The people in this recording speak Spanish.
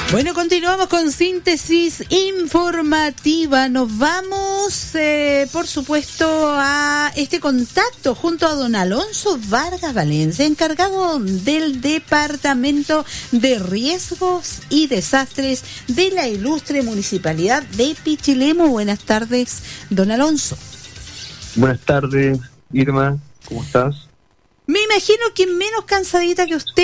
Bueno, continuamos con síntesis informativa. Nos vamos, por supuesto, a este contacto junto a don Alonso Vargas Valencia, encargado del Departamento de Riesgos y Desastres de la ilustre Municipalidad de Pichilemu. Buenas tardes, don Alonso. Buenas tardes, Irma. ¿Cómo estás? Me imagino que menos cansadita que usted,